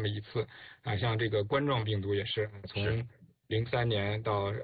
么一次啊，像这个冠状病毒也是从03年到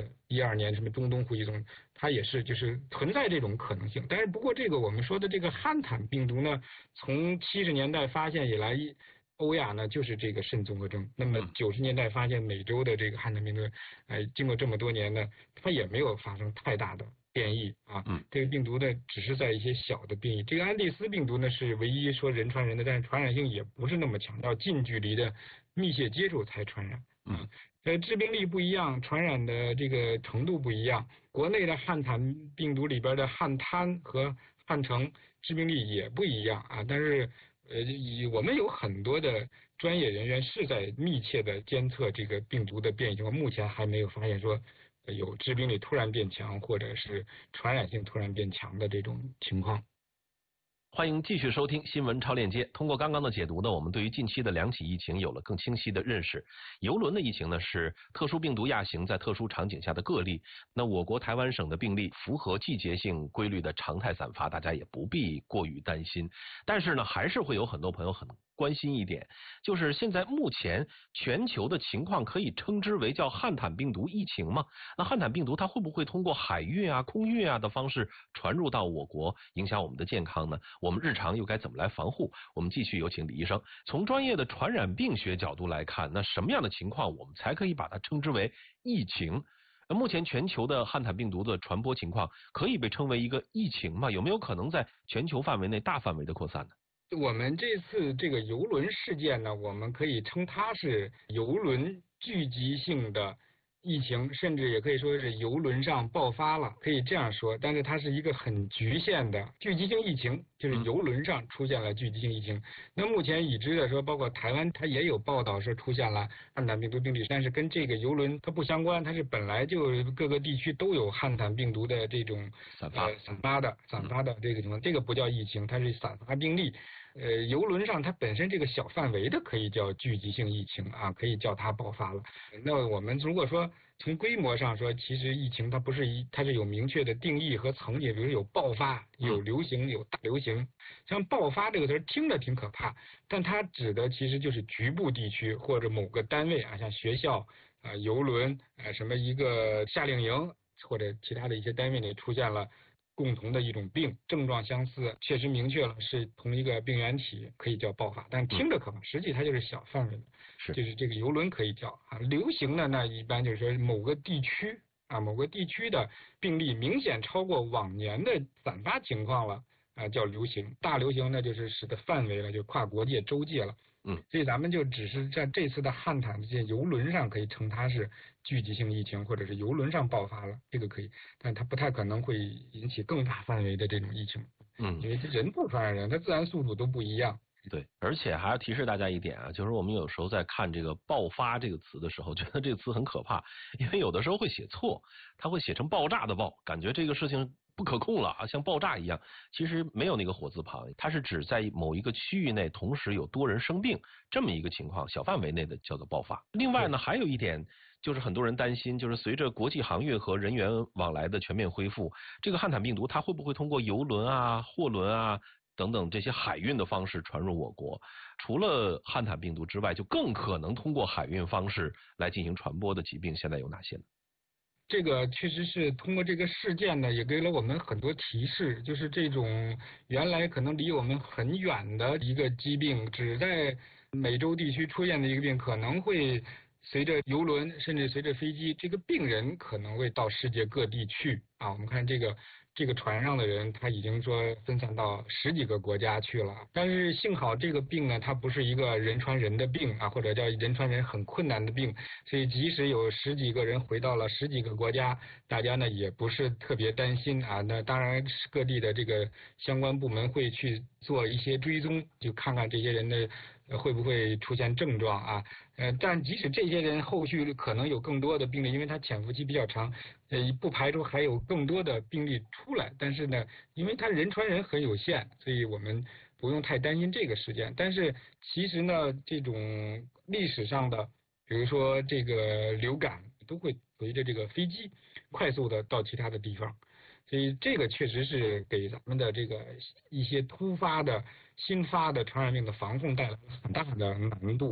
12年什么中东呼吸中，它也是就是存在这种可能性。但是不过这个我们说的这个汉坦病毒呢，从70年代发现以来，欧亚呢就是这个肾综合征。那么90年代发现美洲的这个汉坦病毒，经过这么多年呢，它也没有发生太大的变异啊。这个病毒呢只是在一些小的变异。这个安第斯病毒呢是唯一说人传人的，但是传染性也不是那么强，要近距离的密切接触才传染。致病力不一样，传染的这个程度不一样。国内的汉坦病毒里边的汉滩和汉城致病力也不一样啊。但是我们有很多的专业人员是在密切的监测这个病毒的变异情况，目前还没有发现说有致病力突然变强或者是传染性突然变强的这种情况。 欢迎继续收听新闻超链接。通过刚刚的解读呢，我们对于近期的两起疫情有了更清晰的认识。邮轮的疫情呢是特殊病毒亚型在特殊场景下的个例。那我国台湾省的病例符合季节性规律的常态散发，大家也不必过于担心。但是呢，还是会有很多朋友很关心一点，就是现在目前全球的情况可以称之为叫汉坦病毒疫情吗？那汉坦病毒它会不会通过海运啊、空运啊的方式传入到我国，影响我们的健康呢？我们日常又该怎么来防护？我们继续有请李医生，从专业的传染病学角度来看，那什么样的情况我们才可以把它称之为疫情？目前全球的汉坦病毒的传播情况可以被称为一个疫情吗？有没有可能在全球范围内大范围的扩散呢？ 我们这次这个邮轮事件呢，我们可以称它是邮轮聚集性的疫情，甚至也可以说是邮轮上爆发了，可以这样说。但是它是一个很局限的聚集性疫情，就是邮轮上出现了聚集性疫情。那目前已知的说，包括台湾，它也有报道说出现了汉坦病毒病例，但是跟这个邮轮它不相关，它是本来就各个地区都有汉坦病毒的这种散发的这个情况，这个不叫疫情，它是散发病例。邮轮上它本身这个小范围的可以叫聚集性疫情啊，可以叫它爆发了。那我们如果说从规模上说，其实疫情它是有明确的定义和层级，比如有爆发、有流行、有大流行。像爆发这个词听着挺可怕，但它指的其实就是局部地区或者某个单位啊，像学校啊、邮轮啊、什么一个夏令营或者其他的一些单位里出现了共同的一种病，症状相似，确实明确了是同一个病原体，可以叫爆发。但听着可怕，实际它就是小范围的，就是这个邮轮可以叫啊。流行的那一般就是说某个地区啊，某个地区的病例明显超过往年的散发情况了啊，叫流行。大流行那就是使得范围了，就跨国界、州界了。所以咱们就只是在这次的汉坦这些邮轮上可以称它是聚集性疫情，或者是邮轮上爆发了，这个可以，但它不太可能会引起更大范围的这种疫情。因为这人不传染人，它自然速度都不一样。 对，而且还要提示大家一点啊，就是我们有时候在看这个爆发这个词的时候，觉得这个词很可怕，因为有的时候会写错，它会写成爆炸的爆，感觉这个事情不可控了啊，像爆炸一样。其实没有那个火字旁，它是指在某一个区域内同时有多人生病这么一个情况，小范围内的叫做爆发。另外呢，还有一点就是很多人担心，就是随着国际航运和人员往来的全面恢复，这个汉坦病毒它会不会通过邮轮啊、货轮啊等等这些海运的方式传入我国？除了汉坦病毒之外，就更可能通过海运方式来进行传播的疾病，现在有哪些呢？ 这个确实是通过这个事件呢，也给了我们很多提示，就是这种原来可能离我们很远的一个疾病，只在美洲地区出现的一个病，可能会随着邮轮甚至随着飞机，这个病人可能会到世界各地去啊。我们看这个船上的人，他已经说分散到10几个国家去了。但是幸好这个病呢，它不是一个人传人的病啊，或者叫人传人很困难的病，所以即使有10几个人回到了10几个国家，大家呢也不是特别担心啊。那当然，各地的这个相关部门会去做一些追踪，就看看这些人的会不会出现症状啊。但即使这些人后续可能有更多的病例，因为他潜伏期比较长，不排除还有更多的病例出来。但是呢，因为他人传人很有限，所以我们不用太担心这个事件。但是其实呢，这种历史上的，比如说这个流感，都会随着这个飞机快速的到其他的地方。所以这个确实是给咱们的这个一些突发的新发的传染病的防控带来了很大的难度。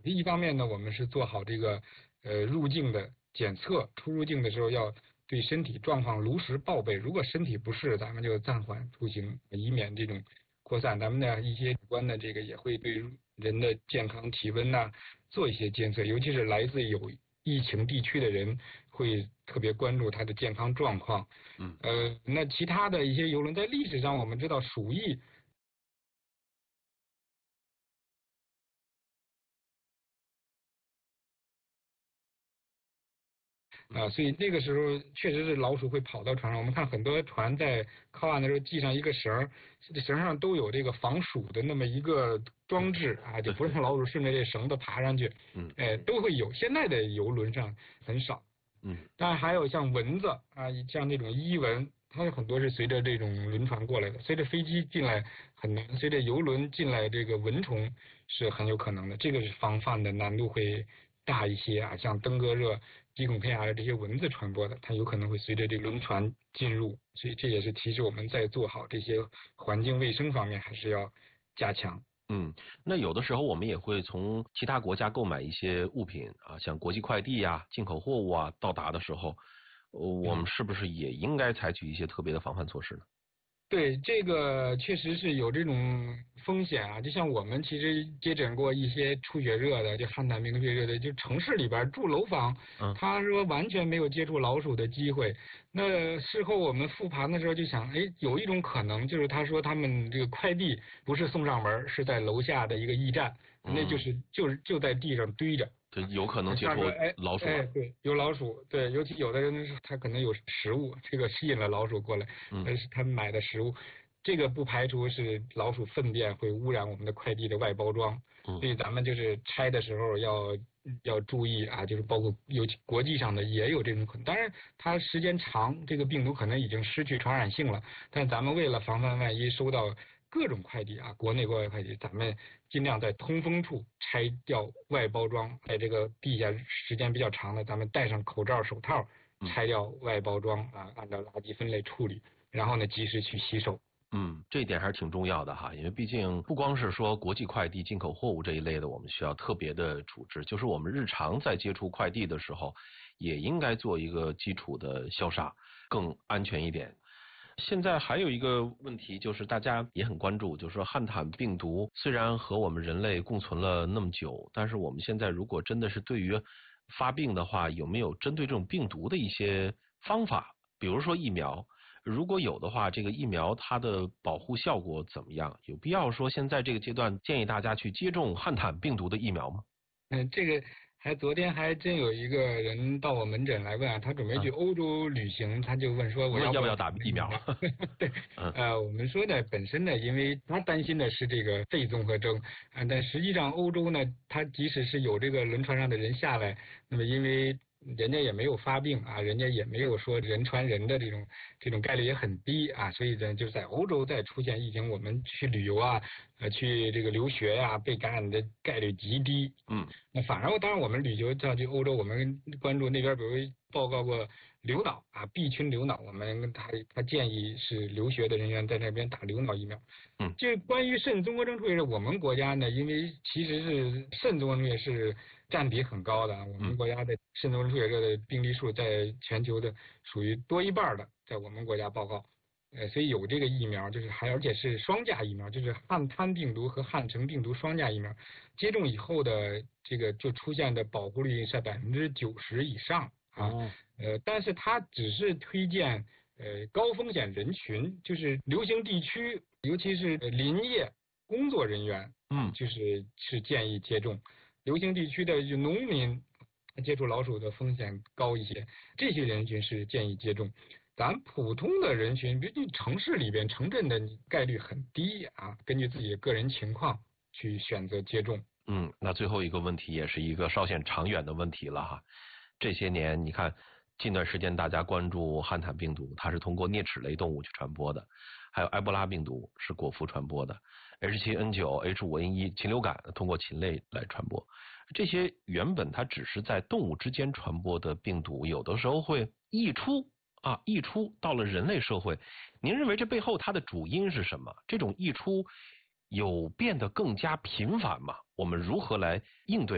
一方面呢，我们是做好这个入境的检测，出入境的时候要对身体状况如实报备。如果身体不适，咱们就暂缓出行，以免这种扩散。咱们的一些官的这个也会对人的健康体温呐做一些监测，尤其是来自有疫情地区的人，会特别关注他的健康状况。那其他的一些邮轮在历史上我们知道鼠疫。所以那个时候确实是老鼠会跑到船上。我们看很多船在靠岸的时候系上一个绳，这绳上都有这个防鼠的那么一个装置啊，就不让老鼠顺着这绳子爬上去。都会有。现在的游轮上很少。当然还有像蚊子啊，像这种伊蚊，它有很多是随着这种轮船过来的，随着飞机进来很难，随着游轮进来这个蚊虫是很有可能的，这个是防范的难度会大一些啊。像登革热、吉孔佩亚这些蚊子传播的，它有可能会随着这个轮船进入，所以这也是提示我们在做好这些环境卫生方面还是要加强。 那有的时候我们也会从其他国家购买一些物品啊，像国际快递啊、进口货物啊，到达的时候，我们是不是也应该采取一些特别的防范措施呢？ 对，这个确实是有这种风险啊。就像我们其实接诊过一些出血热的，就汉坦病毒出血热的，就城市里边住楼房，他说完全没有接触老鼠的机会。那事后我们复盘的时候就想，有一种可能就是他说他们这个快递不是送上门，是在楼下的一个驿站，那就在地上堆着。 对，有可能接触老鼠。 对，有老鼠。对，尤其有的人他可能有食物，这个吸引了老鼠过来，那是他们买的食物。这个不排除是老鼠粪便会污染我们的快递的外包装。所以咱们就是拆的时候要注意啊，就是包括尤其国际上的也有这种可能。当然，它时间长，这个病毒可能已经失去传染性了，但咱们为了防范万一收到各种快递啊，国内国外快递，咱们尽量在通风处拆掉外包装，在这个地下时间比较长的，咱们戴上口罩、手套，拆掉外包装啊，按照垃圾分类处理，然后呢，及时去洗手。 这一点还是挺重要的哈，因为毕竟不光是说国际快递、进口货物这一类的，我们需要特别的处置，就是我们日常在接触快递的时候，也应该做一个基础的消杀，更安全一点。现在还有一个问题，就是大家也很关注，就是说汉坦病毒虽然和我们人类共存了那么久，但是我们现在如果真的是对于发病的话，有没有针对这种病毒的一些方法？比如说疫苗，如果有的话，这个疫苗它的保护效果怎么样？有必要说现在这个阶段建议大家去接种汉坦病毒的疫苗吗？ 这个昨天还真有一个人到我门诊来问啊，他准备去欧洲旅行，他就问说我要不要打疫苗？ 对，我们说呢，本身呢，因为他担心的是这个肺综合征但实际上欧洲呢，他即使是有这个轮船上的人下来，那么因为人家也没有发病啊，人家也没有说人传人的这种概率也很低啊，所以呢，就是在欧洲再出现疫情，我们去旅游啊，去这个留学呀，被感染的概率极低。那反而当然我们旅游像去欧洲，我们关注那边，比如报告过流脑啊，B 群流脑，我们他建议是留学的人员在那边打流脑疫苗。这关于肾综合征出血热，我们国家呢，因为其实是肾综合征出血是占比很高的，我们国家的肾综合征出血热的病例数在全球的属于多一半的，在我们国家报告。所以有这个疫苗，就是而且是双价疫苗，就是汉坦病毒和汉城病毒双价疫苗，接种以后的这个就出现的保护率在90%以上啊。但是它只是推荐高风险人群，就是流行地区，尤其是林业工作人员，是建议接种。流行地区的农民接触老鼠的风险高一些，这些人群是建议接种。咱普通的人群，毕竟城市里边、城镇的概率很低啊，根据自己的个人情况去选择接种。 那最后一个问题也是一个稍显长远的问题了哈。这些年你看，近段时间大家关注汉坦病毒，它是通过啮齿类动物去传播的，还有埃博拉病毒是果蝠传播的 ，H7N9、H5N1 禽流感通过禽类来传播。这些原本它只是在动物之间传播的病毒，有的时候会溢出到了人类社会，您认为这背后它的主因是什么？这种溢出有变得更加频繁吗？我们如何来应对